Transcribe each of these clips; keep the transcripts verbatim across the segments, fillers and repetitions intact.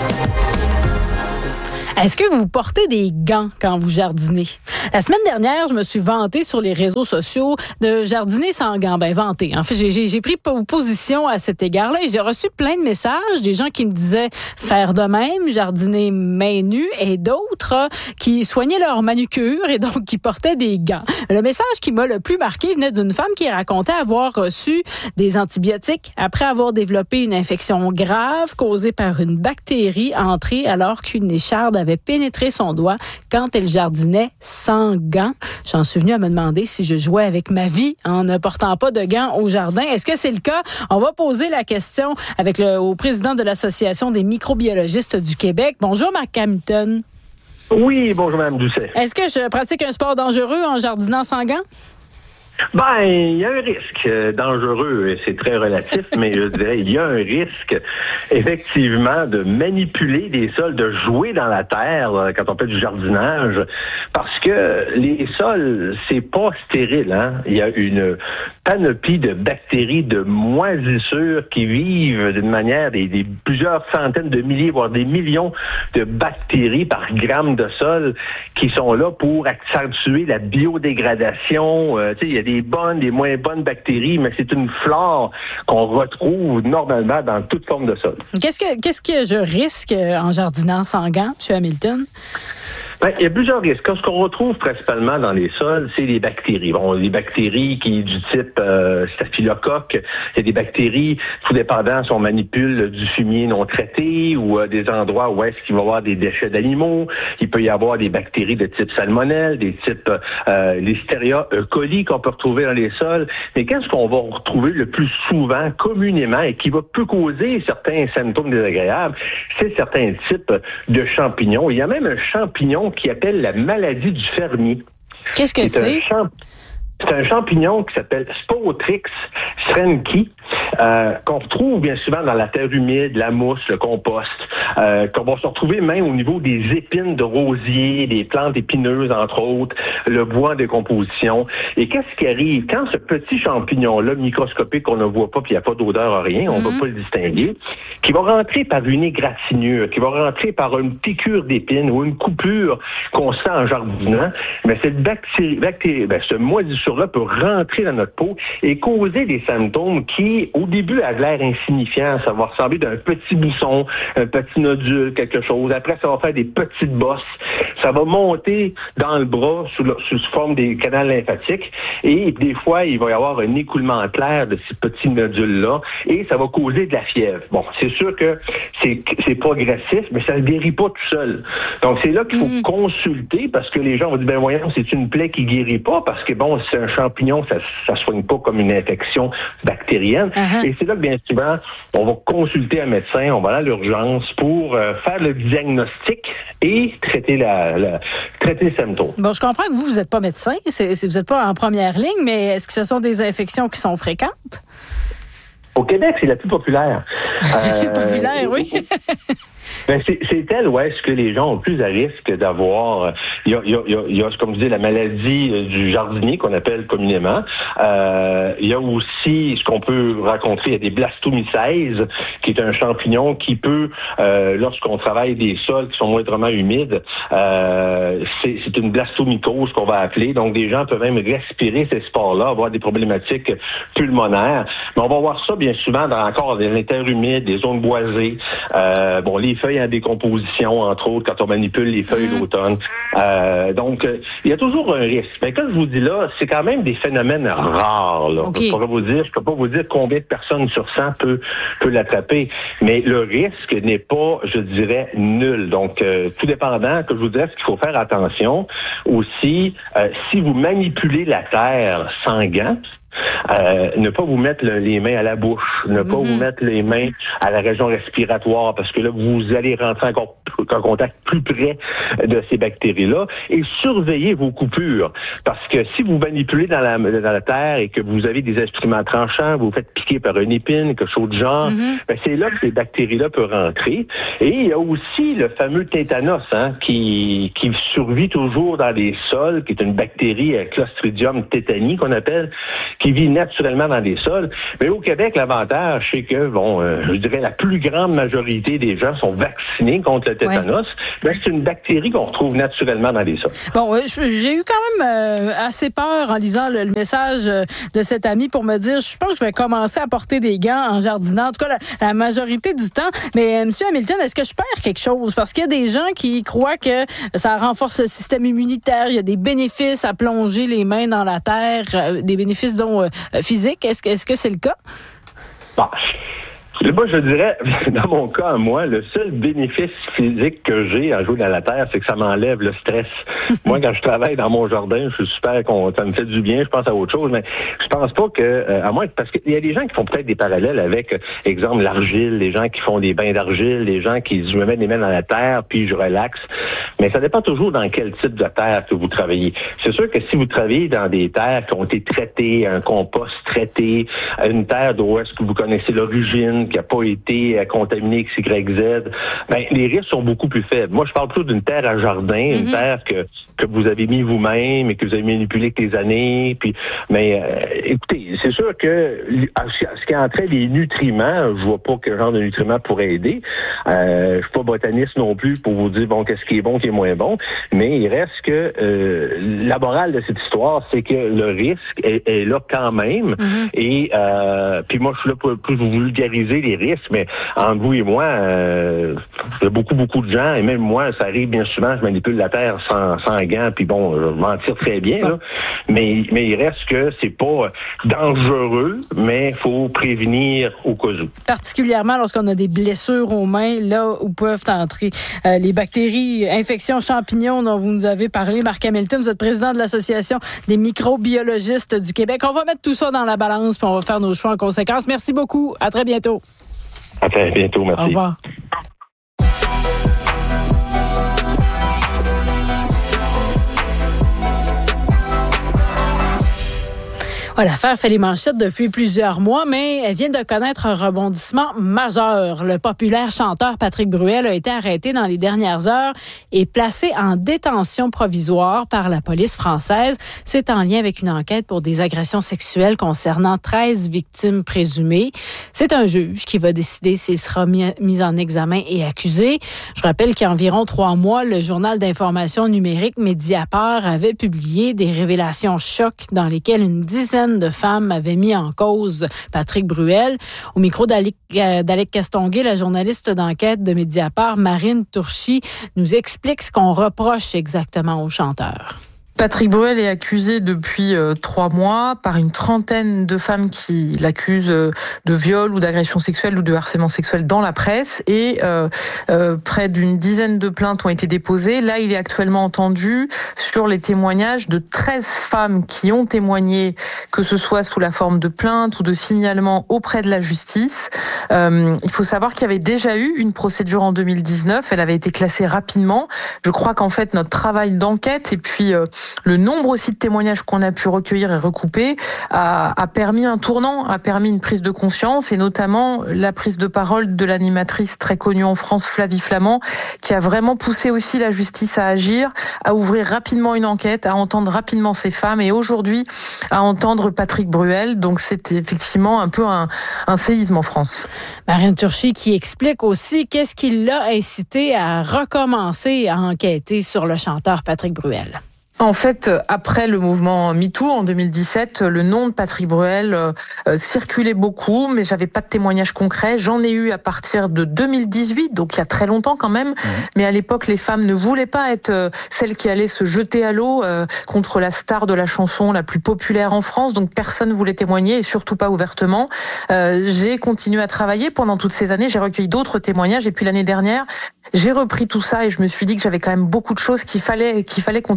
Est-ce que vous portez des gants quand vous jardinez? La semaine dernière, je me suis vantée sur les réseaux sociaux de jardiner sans gants. Ben, vantée. En fait, j'ai, j'ai, j'ai pris position à cet égard-là et j'ai reçu plein de messages, des gens qui me disaient faire de même, jardiner mains nues, et d'autres qui soignaient leur manucure et donc qui portaient des gants. Le message qui m'a le plus marqué venait d'une femme qui racontait avoir reçu des antibiotiques après avoir développé une infection grave causée par une bactérie entrée alors qu'une écharde avait pénétré son doigt quand elle jardinait sans gants. J'en suis venue à me demander si je jouais avec ma vie en ne portant pas de gants au jardin. Est-ce que c'est le cas? On va poser la question avec le au président de l'Association des microbiologistes du Québec. Bonjour, Marc Hamilton. Oui, bonjour, Mme Doucet. Est-ce que je pratique un sport dangereux en jardinant sans gants? Ben, il y a un risque euh, dangereux, et c'est très relatif, mais je dirais, il y a un risque, effectivement, de manipuler des sols, de jouer dans la terre euh, quand on fait du jardinage, parce que les sols, c'est pas stérile, hein. Il y a une panoplie de bactéries, de moisissures qui vivent d'une manière, des, des plusieurs centaines de milliers, voire des millions de bactéries par gramme de sol qui sont là pour accentuer la biodégradation. Euh, tu sais, il y a des bonnes, des moins bonnes bactéries, mais c'est une flore qu'on retrouve normalement dans toute forme de sol. Qu'est-ce que, qu'est-ce que je risque en jardinant sans gants, M. Hamilton? Ben, il y a plusieurs risques. Ce qu'on retrouve principalement dans les sols, c'est les bactéries. Bon, les bactéries qui du type euh, staphylocoque, il y a des bactéries, tout dépendant si on manipule du fumier non traité ou euh, des endroits où est-ce qu'il va y avoir des déchets d'animaux. Il peut y avoir des bactéries de type salmonelle, des types euh, Listeria E. coli qu'on peut retrouver dans les sols. Mais qu'est-ce qu'on va retrouver le plus souvent, communément, et qui va peu causer certains symptômes désagréables, c'est certains types de champignons. Il y a même un champignon qui appelle la maladie du fermier. Qu'est-ce que c'est? C'est un, champ... c'est un champignon qui s'appelle Spotrix srenki, euh, qu'on retrouve bien souvent dans la terre humide, la mousse, le compost, euh, qu'on va se retrouver même au niveau des épines de rosier, des plantes épineuses, entre autres, le bois en décomposition. Et qu'est-ce qui arrive? Quand ce petit champignon-là, microscopique, qu'on ne voit pas, puis il n'y a pas d'odeur, rien, on ne mm-hmm. va pas le distinguer, qui va rentrer par une égratignure, qui va rentrer par une piqûre d'épines ou une coupure qu'on sent en jardinant, mais cette bactérie, bactérie ben, ce moisissure-là peut rentrer dans notre peau et causer des symptômes qui, au début, a l'air insignifiant. Ça va ressembler d'un petit bousson, un petit nodule, quelque chose. Après, ça va faire des petites bosses. Ça va monter dans le bras sous, le, sous forme des canaux lymphatiques. Et des fois, il va y avoir un écoulement clair de ces petits nodules-là. Et ça va causer de la fièvre. Bon, c'est sûr que c'est, c'est progressif, mais ça ne guérit pas tout seul. Donc, c'est là qu'il faut mmh. consulter, parce que les gens vont dire, ben voyons, c'est une plaie qui guérit pas, parce que bon, c'est un champignon, ça ne soigne pas comme une infection bactérienne. Uh-huh. Et c'est là que, bien souvent, on va consulter un médecin, on va aller à l'urgence pour euh, faire le diagnostic et traiter, la, la, traiter les symptômes. Bon, je comprends que vous, vous n'êtes pas médecin, c'est, c'est, vous n'êtes pas en première ligne, mais est-ce que ce sont des infections qui sont fréquentes? Au Québec, c'est la plus populaire. Euh, populaire, oui. Ben c'est, c'est elle où est-ce que les gens ont plus à risque d'avoir. Il y a, il y a, il y a comme je dis, la maladie du jardinier qu'on appelle communément. Euh, il y a aussi ce qu'on peut rencontrer, il y a des blastomycèses, qui est un champignon qui peut, euh, lorsqu'on travaille des sols qui sont moindrement humides, euh, c'est, c'est une blastomycose qu'on va appeler. Donc, des gens peuvent même respirer ces spores-là, avoir des problématiques pulmonaires. Mais on va voir ça bien souvent dans encore des terres humides, des zones boisées. Euh, bon, les feuilles en décomposition, entre autres, quand on manipule les feuilles mmh. d'automne. Euh, donc, euh, il y a toujours un risque. Mais comme je vous dis là, c'est quand même des phénomènes rares. Là. Okay. Je pourrais vous dire, je peux pas vous dire combien de personnes sur cent peut, peut l'attraper. Mais le risque n'est pas, je dirais, nul. Donc, euh, tout dépendant, que je vous dirais, ce qu'il faut faire attention aussi, euh, si vous manipulez la terre sans gants, Euh, ne pas vous mettre le, les mains à la bouche, ne pas mm-hmm. vous mettre les mains à la région respiratoire, parce que là, vous allez rentrer encore en contact plus près de ces bactéries-là, et surveillez vos coupures. Parce que si vous manipulez dans la, dans la terre et que vous avez des instruments tranchants, vous vous faites piquer par une épine, quelque chose de genre, mm-hmm. ben c'est là que ces bactéries-là peuvent rentrer. Et il y a aussi le fameux tétanos, hein, qui, qui survit toujours dans les sols, qui est une bactérie Clostridium tetani qu'on appelle, qui vit naturellement dans les sols. Mais au Québec, l'avantage, c'est que, bon, euh, je dirais la plus grande majorité des gens sont vaccinés contre le tétanos. Ouais. Ben, c'est une bactérie qu'on retrouve naturellement dans les sols. Bon, j'ai eu quand même euh, assez peur en lisant le, le message de cet ami pour me dire, je pense que je vais commencer à porter des gants en jardinant, en tout cas la, la majorité du temps. Mais euh, M. Hamilton, est-ce que je perds quelque chose? Parce qu'il y a des gens qui croient que ça renforce le système immunitaire, il y a des bénéfices à plonger les mains dans la terre, euh, des bénéfices disons, euh, physiques. Est-ce que, est-ce que c'est le cas? Bon. Moi, je dirais, dans mon cas, à moi, le seul bénéfice physique que j'ai à jouer dans la terre, c'est que ça m'enlève le stress. Moi, quand je travaille dans mon jardin, je suis super content, ça me fait du bien, je pense à autre chose, mais je pense pas que, euh, à moins, parce qu'il y a des gens qui font peut-être des parallèles avec, euh, exemple, l'argile, les gens qui font des bains d'argile, les gens qui je me mets les mains dans la terre, puis je relaxe. Mais ça dépend toujours dans quel type de terre que vous travaillez. C'est sûr que si vous travaillez dans des terres qui ont été traitées, un compost traité, une terre d'où est-ce que vous connaissez l'origine, qui n'a pas été contaminé X Y Z, ben, les risques sont beaucoup plus faibles. Moi, je parle plutôt d'une terre à jardin, mm-hmm. une terre que, que vous avez mis vous-même et que vous avez manipulé avec les années. Puis, mais euh, écoutez, c'est sûr que ce qui est en trait les nutriments, je vois pas quel genre de nutriments pourrait aider. Euh, je suis pas botaniste non plus pour vous dire bon qu'est-ce qui est bon, qui est moins bon. Mais il reste que euh, la morale de cette histoire, c'est que le risque est, est là quand même. Mm-hmm. Et euh, puis moi, je suis là pour plus vous vulgariser les risques, mais entre vous et moi, euh, il y a beaucoup, beaucoup de gens, et même moi, ça arrive bien souvent, je manipule la terre sans, sans gants, puis bon, je m'en tire très bien, là. Mais, mais il reste que c'est pas dangereux, mais il faut prévenir au cas où. Particulièrement lorsqu'on a des blessures aux mains, là où peuvent entrer euh, les bactéries, infections, champignons dont vous nous avez parlé. Marc Hamilton, vous êtes président de l'Association des microbiologistes du Québec. On va mettre tout ça dans la balance, puis on va faire nos choix en conséquence. Merci beaucoup. À très bientôt. À très bientôt, merci. Au revoir. Ouais, l'affaire fait les manchettes depuis plusieurs mois, mais elle vient de connaître un rebondissement majeur. Le populaire chanteur Patrick Bruel a été arrêté dans les dernières heures et placé en détention provisoire par la police française. C'est en lien avec une enquête pour des agressions sexuelles concernant treize victimes présumées. C'est un juge qui va décider s'il sera mis, mis en examen et accusé. Je rappelle qu'il y a environ trois mois, le journal d'information numérique Mediapart avait publié des révélations chocs dans lesquelles une dizaine de femmes avaient mis en cause Patrick Bruel. Au micro d'Alec, d'Alec Castonguay, la journaliste d'enquête de Mediapart, Marine Turchi, nous explique ce qu'on reproche exactement au chanteur. Patrick Bruel est accusé depuis euh, trois mois par une trentaine de femmes qui l'accusent euh, de viol ou d'agression sexuelle ou de harcèlement sexuel dans la presse et euh, euh, près d'une dizaine de plaintes ont été déposées. Là, il est actuellement entendu sur les témoignages de treize femmes qui ont témoigné, que ce soit sous la forme de plaintes ou de signalements auprès de la justice. Euh, il faut savoir qu'il y avait déjà eu une procédure en deux mille dix-neuf. Elle avait été classée rapidement. Je crois qu'en fait, notre travail d'enquête et puis euh, le nombre aussi de témoignages qu'on a pu recueillir et recouper a, a permis un tournant, a permis une prise de conscience et notamment la prise de parole de l'animatrice très connue en France, Flavie Flament, qui a vraiment poussé aussi la justice à agir, à ouvrir rapidement une enquête, à entendre rapidement ces femmes et aujourd'hui à entendre Patrick Bruel. Donc c'est effectivement un peu un, un séisme en France. Marine Turchi qui explique aussi qu'est-ce qui l'a incité à recommencer à enquêter sur le chanteur Patrick Bruel. En fait, après le mouvement MeToo en deux mille dix-sept, le nom de Patrick Bruel euh, circulait beaucoup, mais j'avais pas de témoignages concrets. J'en ai eu à partir de deux mille dix-huit, donc il y a très longtemps quand même. Mmh. Mais à l'époque, les femmes ne voulaient pas être euh, celles qui allaient se jeter à l'eau euh, contre la star de la chanson la plus populaire en France. Donc personne ne voulait témoigner et surtout pas ouvertement. Euh, j'ai continué à travailler pendant toutes ces années. J'ai recueilli d'autres témoignages et puis l'année dernière, j'ai repris tout ça et je me suis dit que j'avais quand même beaucoup de choses qu'il fallait qu'il fallait continuer.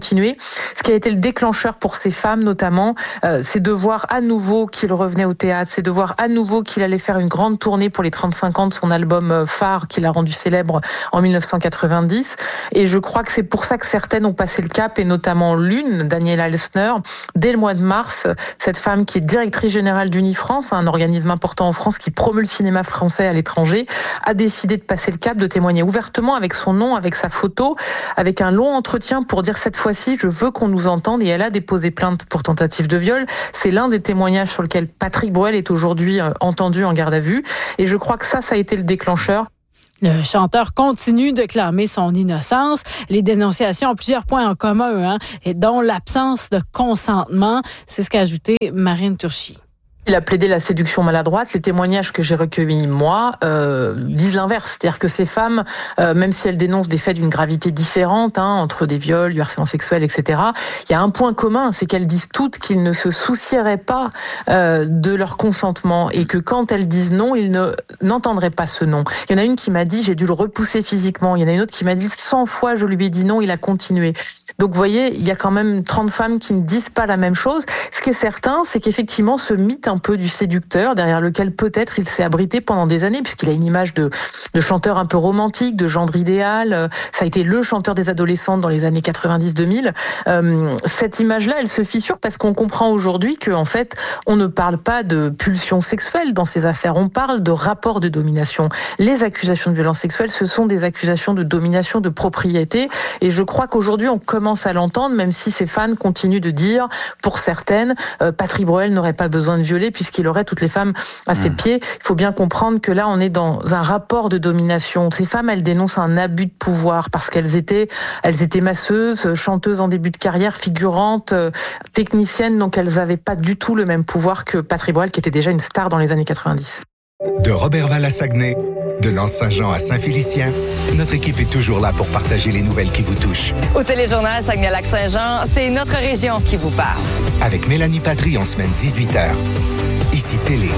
Ce qui a été le déclencheur pour ces femmes notamment, euh, c'est de voir à nouveau qu'il revenait au théâtre, c'est de voir à nouveau qu'il allait faire une grande tournée pour les trente-cinq ans de son album phare qu'il a rendu célèbre en dix-neuf cent quatre-vingt-dix. Et je crois que c'est pour ça que certaines ont passé le cap, et notamment l'une, Daniela Lessner, dès le mois de mars, cette femme qui est directrice générale d'Unifrance, un organisme important en France qui promeut le cinéma français à l'étranger, a décidé de passer le cap, de témoigner ouvertement avec son nom, avec sa photo, avec un long entretien pour dire cette fois-ci, je veux qu'on nous entende, et elle a déposé plainte pour tentative de viol. C'est l'un des témoignages sur lequel Patrick Bruel est aujourd'hui entendu en garde à vue, et je crois que ça, ça a été le déclencheur. Le chanteur continue de clamer son innocence. Les dénonciations ont plusieurs points en commun, hein, et dont l'absence de consentement. C'est ce qu'a ajouté Marine Turchi. Il a plaidé la séduction maladroite. Les témoignages que j'ai recueillis, moi, euh, disent l'inverse. C'est-à-dire que ces femmes, euh, même si elles dénoncent des faits d'une gravité différente, hein, entre des viols, du harcèlement sexuel, et cetera, il y a un point commun, c'est qu'elles disent toutes qu'ils ne se soucieraient pas euh, de leur consentement, et que quand elles disent non, ils ne n'entendraient pas ce non. Il y en a une qui m'a dit, j'ai dû le repousser physiquement. Il y en a une autre qui m'a dit, cent fois je lui ai dit non, il a continué. Donc vous voyez, il y a quand même trente femmes qui ne disent pas la même chose. Ce qui est certain, c'est qu'effectivement, ce mythe un peu du séducteur, derrière lequel peut-être il s'est abrité pendant des années, puisqu'il a une image de, de chanteur un peu romantique, de gendre idéal. Ça a été le chanteur des adolescentes dans les années quatre-vingt-dix deux mille. Euh, cette image-là, elle se fissure parce qu'on comprend aujourd'hui qu'en fait, on ne parle pas de pulsion sexuelle dans ces affaires, on parle de rapport de domination. Les accusations de violence sexuelle, ce sont des accusations de domination, de propriété, et je crois qu'aujourd'hui, on commence à l'entendre, même si ces fans continuent de dire, pour certaines, euh, Patrick Bruel n'aurait pas besoin de violer puisqu'il aurait toutes les femmes à ses mmh. pieds. Il faut bien comprendre que là, on est dans un rapport de domination. Ces femmes, elles dénoncent un abus de pouvoir parce qu'elles étaient, elles étaient masseuses, chanteuses en début de carrière, figurantes, euh, techniciennes, donc elles n'avaient pas du tout le même pouvoir que Patrick Bruel, qui était déjà une star dans les années quatre-vingt-dix. De Roberval à Saguenay, de l'Anse-Saint-Jean à Saint-Félicien, notre équipe est toujours là pour partager les nouvelles qui vous touchent. Au téléjournal Saguenay-Lac-Saint-Jean, c'est notre région qui vous parle. Avec Mélanie Patry en semaine dix-huit heures. Ici Télé.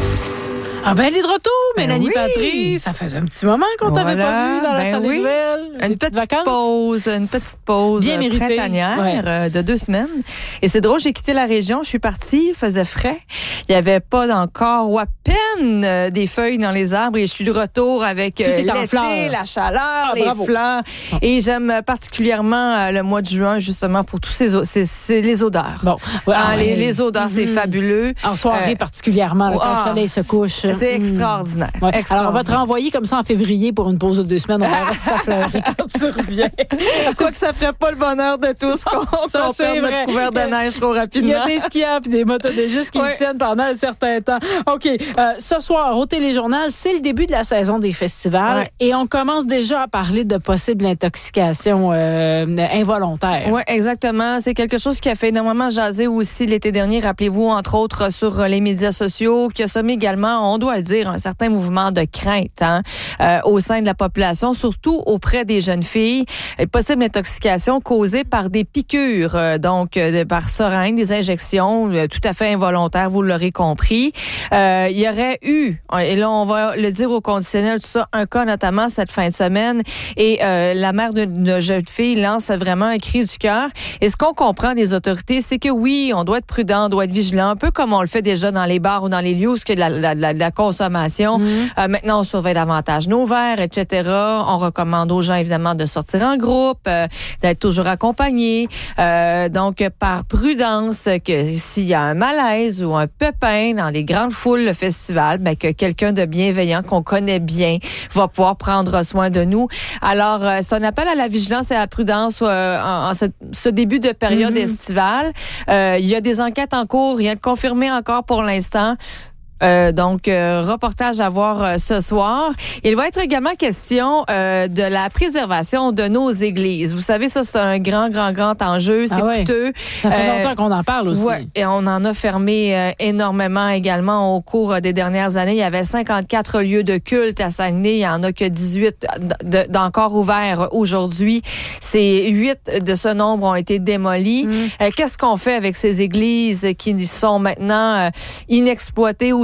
Ah ben, elle est de retour, Mélanie oui. Patry. Ça faisait un petit moment qu'on t'avait voilà, pas vu dans la ben salle oui. des nouvelles. Une petite vacances. pause, une petite pause bien méritée, printanière ouais. euh, de deux semaines. Et c'est drôle, j'ai quitté la région, je suis partie, il faisait frais. Il n'y avait pas encore ou à peine euh, des feuilles dans les arbres, et je suis de retour avec euh, l'été, la chaleur, ah, les bravo. fleurs. Bon. Et j'aime particulièrement euh, le mois de juin, justement, pour tous ces, ces, ces les odeurs. Bon, ouais, ah, les, les odeurs, mm-hmm. c'est fabuleux. En soirée euh, particulièrement, là, quand ah, le soleil se couche. C'est extraordinaire. Ouais. Extraordinaire. Alors, on va te renvoyer comme ça en février pour une pause de deux semaines. On verra si ça fleurit quand tu reviens. Quoique ça ne ferait pas le bonheur de tous qu'on qu perde notre couvert de neige trop rapidement. Il y a des skieurs et des motoneigistes qui ouais. le tiennent pendant un certain temps. OK. Euh, ce soir, au Téléjournal, c'est le début de la saison des festivals ouais. et on commence déjà à parler de possibles intoxications euh, involontaires. Oui, exactement. C'est quelque chose qui a fait énormément jaser aussi l'été dernier. Rappelez-vous, entre autres, sur les médias sociaux, qui a semé également, on doit le dire, un certain mouvement de crainte hein, euh, au sein de la population, surtout auprès des jeunes filles. Une possible intoxication causée par des piqûres, euh, donc euh, par seringue, des injections euh, tout à fait involontaires, vous l'aurez compris. Euh, il y aurait eu, et là on va le dire au conditionnel, tout ça, un cas notamment cette fin de semaine, et euh, la mère d'une jeune fille lance vraiment un cri du cœur. Et ce qu'on comprend des autorités, c'est que oui, on doit être prudent, on doit être vigilant, un peu comme on le fait déjà dans les bars ou dans les lieux où il y a de la, la, la consommation. Mmh. Euh, maintenant, on surveille davantage nos verres, et cetera. On recommande aux gens, évidemment, de sortir en groupe, euh, d'être toujours accompagnés. Euh, donc, par prudence, que s'il y a un malaise ou un pépin dans des grandes foules, le festival, ben, que quelqu'un de bienveillant, qu'on connaît bien, va pouvoir prendre soin de nous. Alors, euh, c'est un appel à la vigilance et à la prudence euh, en, en ce, ce début de période mmh. estivale. Euh, il y a des enquêtes en cours, rien de confirmé encore pour l'instant. Euh, donc, euh, reportage à voir euh, ce soir. Il va être également question euh, de la préservation de nos églises. Vous savez, ça, c'est un grand, grand, grand enjeu. C'est ah coûteux. Ouais. Ça fait longtemps euh, qu'on en parle aussi. Ouais, et on en a fermé euh, énormément également au cours des dernières années. Il y avait cinquante-quatre lieux de culte à Saguenay. Il y en a que dix-huit d'encore ouverts aujourd'hui. C'est huit de ce nombre ont été démolis. Mm. Euh, qu'est-ce qu'on fait avec ces églises qui sont maintenant euh, inexploitées ou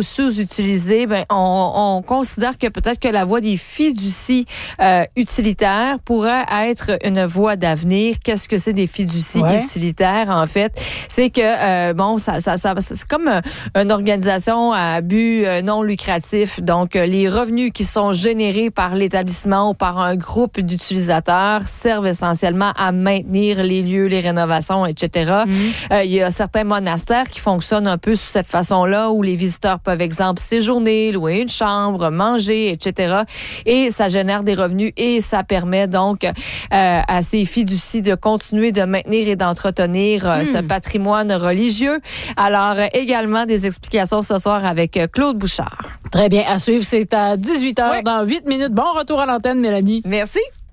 sous-utilisés, ben, on, on considère que peut-être que la voie des fiducies euh, utilitaires pourrait être une voie d'avenir. Qu'est-ce que c'est des fiducies ouais. utilitaires, en fait? C'est que, euh, bon, ça, ça, ça, c'est comme une organisation à but non lucratif. Donc, les revenus qui sont générés par l'établissement ou par un groupe d'utilisateurs servent essentiellement à maintenir les lieux, les rénovations, et cetera. Mmh. Euh, il y a certains monastères qui fonctionnent un peu sous cette façon-là, où les visiteurs peuvent, exemple, séjourner, louer une chambre, manger, et cetera. Et ça génère des revenus et ça permet donc euh, à ces fiducies de continuer de maintenir et d'entretenir euh, mmh. ce patrimoine religieux. Alors, euh, également des explications ce soir avec euh, Claude Bouchard. Très bien, à suivre, c'est à dix-huit heures, ouais. dans huit minutes. Bon retour à l'antenne, Mélanie. Merci.